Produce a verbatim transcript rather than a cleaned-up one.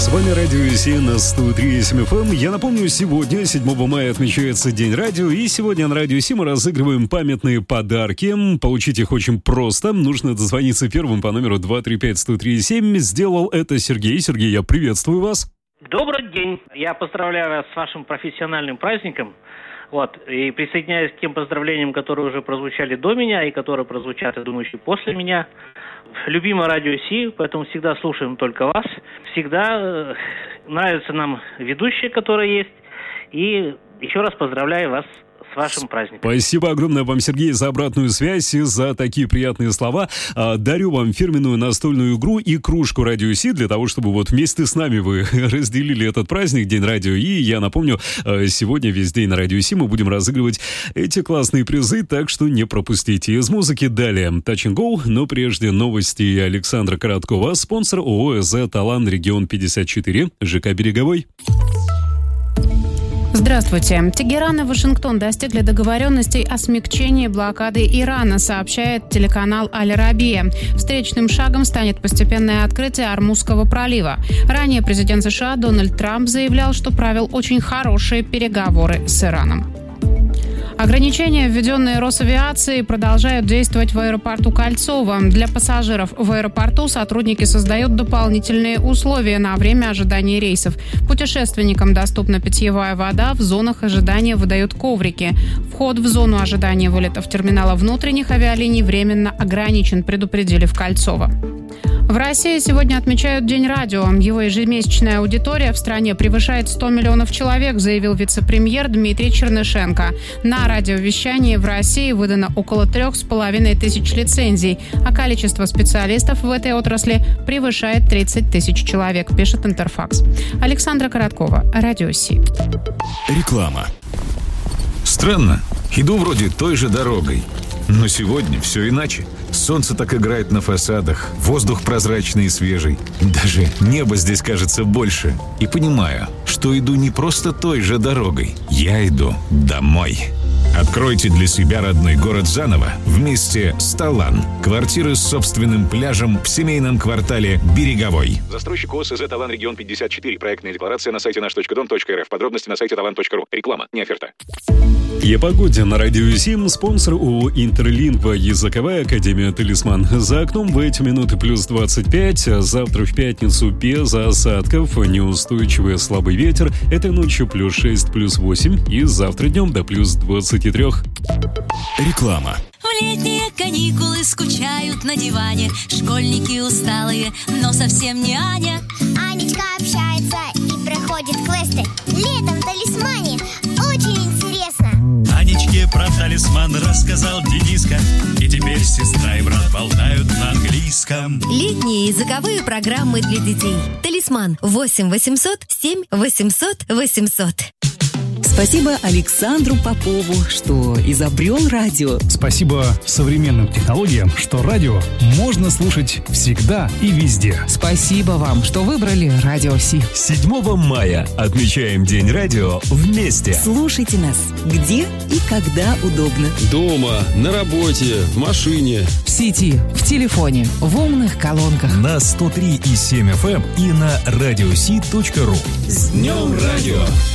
С вами Радио Си на сто три и семь эф эм. Я напомню, сегодня, седьмого мая, отмечается День радио, и сегодня на Радио Си мы разыгрываем памятные подарки. Получить их очень просто. Нужно дозвониться первым по номеру два три пять сто три семь. Сделал это Сергей. Сергей, я приветствую вас. Добрый день. Я поздравляю вас с вашим профессиональным праздником. Вот, и присоединяюсь к тем поздравлениям, которые уже прозвучали до меня и которые прозвучат, я думаю, еще после меня. Любимое Радио Си, поэтому всегда слушаем только вас. Всегда э, нравятся нам ведущие, которые есть. И еще раз поздравляю вас с вашим праздником. Спасибо огромное вам, Сергей, за обратную связь и за такие приятные слова. Дарю вам фирменную настольную игру и кружку Радио Си для того, чтобы вот вместе с нами вы разделили этот праздник, День радио. И я напомню, сегодня весь день на Радио Си мы будем разыгрывать эти классные призы, так что не пропустите. Из музыки далее Touch and Go, но прежде новости Александра Короткова, спонсор ООО «ЭЗ Талан Регион пятьдесят четыре», ЖК «Береговой». Здравствуйте. Тегеран и Вашингтон достигли договоренностей о смягчении блокады Ирана, сообщает телеканал Аль-Арабия. Встречным шагом станет постепенное открытие Ормузского пролива. Ранее президент США Дональд Трамп заявлял, что провел очень хорошие переговоры с Ираном. Ограничения, введенные Росавиацией, продолжают действовать в аэропорту Кольцово. Для пассажиров в аэропорту сотрудники создают дополнительные условия на время ожидания рейсов. Путешественникам доступна питьевая вода, в зонах ожидания выдают коврики. Вход в зону ожидания вылетов терминала внутренних авиалиний временно ограничен, предупредили в Кольцово. В России сегодня отмечают День радио. Его ежемесячная аудитория в стране превышает сто миллионов человек, заявил вице-премьер Дмитрий Чернышенко. На радиовещании в России выдано около трех с половиной тысяч лицензий, а количество специалистов в этой отрасли превышает тридцать тысяч человек, пишет Интерфакс. Александра Короткова, Радио Си. Реклама. Странно. Иду вроде той же дорогой. Но сегодня все иначе. Солнце так играет на фасадах, воздух прозрачный и свежий. Даже небо здесь кажется больше. И понимаю, что иду не просто той же дорогой. Я иду домой. Откройте для себя родной город заново вместе с Талан. Квартиры с собственным пляжем в семейном квартале Береговой. Застройщик ООО «ЭЗ Талан Регион пятьдесят четыре». Проектная декларация на сайте наш точка дом точка эр эф. Подробности на сайте талан точка ру. Реклама, не оферта. И о погоде на Радио Сим. Спонсор ООО «Интерлингва», языковая академия «Талисман». За окном в эти минуты плюс двадцать пять. Завтра в пятницу без осадков. Неустойчивый слабый ветер. Этой ночью плюс шесть, плюс восемь. И завтра днем до плюс двадцать три. Реклама. В летние каникулы скучают на диване школьники усталые, но совсем не Аня. Анечка общается и проходит квесты. Летом в Талисмане очень интересно. Анечке про Талисман рассказал Дениска, и теперь сестра и брат болтают на английском. Летние языковые программы для детей. Талисман. восемь восемьсот семь восемьсот восемьсот. Спасибо Александру Попову, что изобрел радио. Спасибо современным технологиям, что радио можно слушать всегда и везде. Спасибо вам, что выбрали Радио Си. седьмого мая отмечаем День радио вместе. Слушайте нас где и когда удобно. Дома, на работе, в машине, в сети, в телефоне, в умных колонках. На сто три и семь эф эм и на радиоси точка ру. С днем радио!